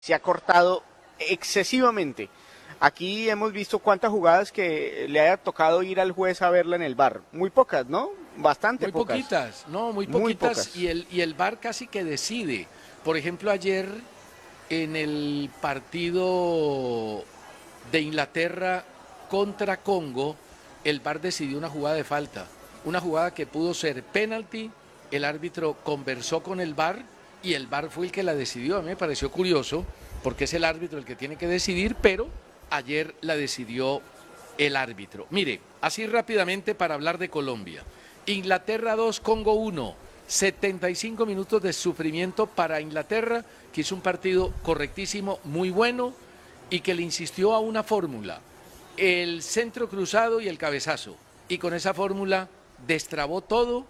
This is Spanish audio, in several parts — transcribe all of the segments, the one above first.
se ha cortado excesivamente. Aquí hemos visto cuántas jugadas que le haya tocado ir al juez a verla en el VAR. Muy pocas, ¿no? Bastante Muy pocas. poquitas, no, muy Muy poquitas. pocas. Y el VAR casi que decide. Por ejemplo, ayer en el partido de Inglaterra contra Congo, el VAR decidió una jugada de falta. Una jugada que pudo ser penalti. El árbitro conversó con el VAR y el VAR fue el que la decidió. A mí me pareció curioso porque es el árbitro el que tiene que decidir, pero ayer la decidió el árbitro. Mire, así rápidamente para hablar de Colombia. Inglaterra 2, Congo 1. 75 minutos de sufrimiento para Inglaterra, que hizo un partido correctísimo, muy bueno, y que le insistió a una fórmula, el centro cruzado y el cabezazo. Y con esa fórmula destrabó todo,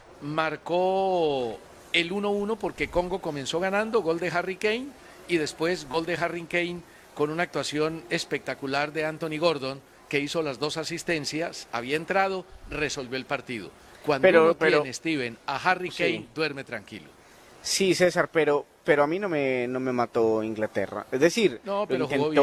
marcó el 1-1 porque Congo comenzó ganando, gol de Harry Kane, y después gol de Harry Kane con una actuación espectacular de Anthony Gordon, que hizo las dos asistencias, había entrado, resolvió el partido. Cuando uno tiene, Steven, a Harry Kane, sí. duerme tranquilo. Sí, César, pero a mí no me mató Inglaterra. Es decir, No, pero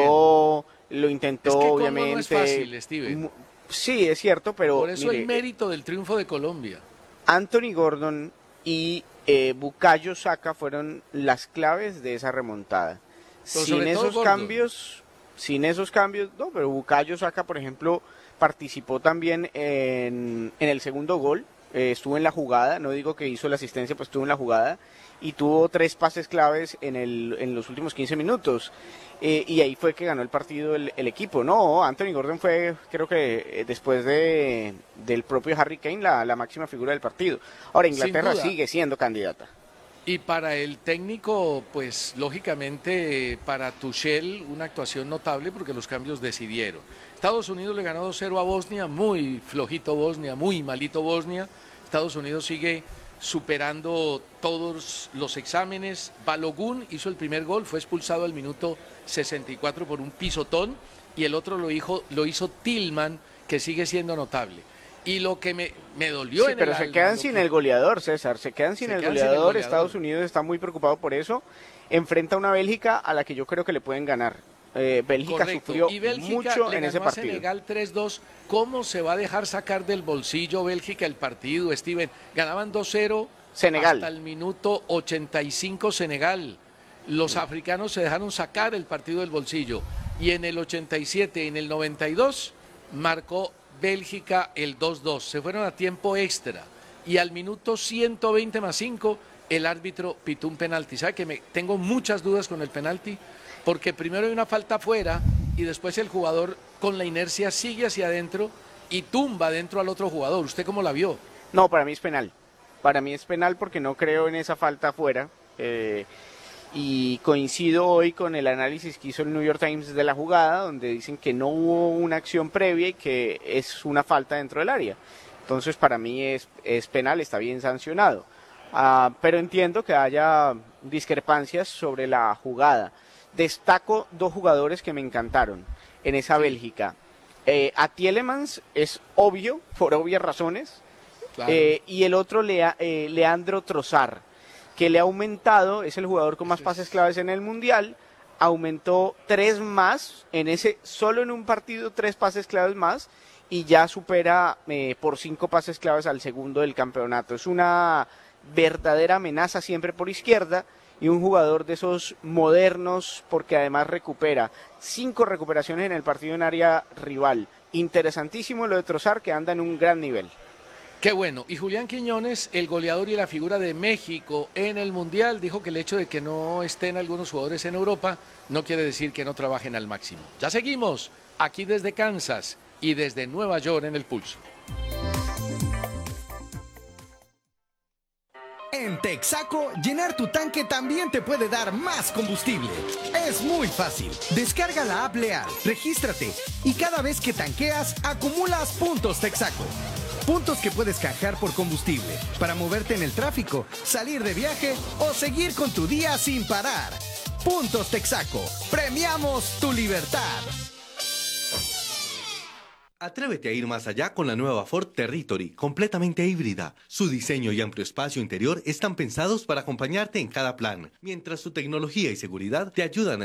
lo intentó, es que obviamente. Congo no es fácil, Steven. Sí, es cierto, pero por eso mire, el mérito del triunfo de Colombia. Anthony Gordon y Bukayo Saka fueron las claves de esa remontada. Sin esos cambios, no, pero Bukayo Saka, por ejemplo, participó también en el segundo gol, estuvo en la jugada, no digo que hizo la asistencia, pues estuvo en la jugada, y tuvo 3 pases claves en los últimos 15 minutos, y ahí fue que ganó el partido el equipo. No, Anthony Gordon fue, creo que después del propio Harry Kane, la máxima figura del partido. Ahora, Inglaterra sigue siendo candidata. Y para el técnico, pues lógicamente para Tuchel una actuación notable porque los cambios decidieron. Estados Unidos le ganó 2-0 a Bosnia, muy flojito Bosnia, muy malito Bosnia. Estados Unidos sigue superando todos los exámenes. Balogun hizo el primer gol, fue expulsado al minuto 64 por un pisotón, y el otro lo hizo Tillman, que sigue siendo notable. Y lo que me dolió pero se quedan sin el goleador, César, se quedan sin el goleador. Estados Unidos está muy preocupado por eso. Enfrenta a una Bélgica a la que yo creo que le pueden ganar. Bélgica sufrió mucho en ese partido. Senegal 3-2. ¿Cómo se va a dejar sacar del bolsillo Bélgica el partido, Steven? Ganaban 2-0 Senegal. Hasta el minuto 85 Senegal. Los africanos se dejaron sacar el partido del bolsillo. Y en el 87, en el 92, marcó Bélgica el 2-2. Se fueron a tiempo extra. Y al minuto 120 más 5, el árbitro pitó un penalti. ¿Sabe que tengo muchas dudas con el penalti? Porque primero hay una falta afuera y después el jugador con la inercia sigue hacia adentro y tumba adentro al otro jugador. ¿Usted cómo la vio? No, para mí es penal. Para mí es penal porque no creo en esa falta afuera. Y coincido hoy con el análisis que hizo el New York Times de la jugada, donde dicen que no hubo una acción previa y que es una falta dentro del área. Entonces para mí es penal, está bien sancionado. Pero entiendo que haya discrepancias sobre la jugada. Destaco 2 jugadores que me encantaron en esa Bélgica. A Tielemans es obvio, por obvias razones, claro. Y el otro, Leandro Trossard, que le ha aumentado, es el jugador con más pases claves en el Mundial, aumentó 3 más, solo en un partido 3 pases claves más, y ya supera por 5 pases claves al segundo del campeonato. Es una verdadera amenaza siempre por izquierda, y un jugador de esos modernos, porque además recupera 5 recuperaciones en el partido en área rival. Interesantísimo lo de Trossard, que anda en un gran nivel. Qué bueno. Y Julián Quiñones, el goleador y la figura de México en el Mundial, dijo que el hecho de que no estén algunos jugadores en Europa no quiere decir que no trabajen al máximo. Ya seguimos aquí desde Kansas y desde Nueva York en el Pulso. En Texaco, llenar tu tanque también te puede dar más combustible. Es muy fácil. Descarga la app Leal, regístrate y cada vez que tanqueas, acumulas puntos Texaco. Puntos que puedes canjear por combustible para moverte en el tráfico, salir de viaje o seguir con tu día sin parar. Puntos Texaco. Premiamos tu libertad. Atrévete a ir más allá con la nueva Ford Territory, completamente híbrida. Su diseño y amplio espacio interior están pensados para acompañarte en cada plan, mientras su tecnología y seguridad te ayudan a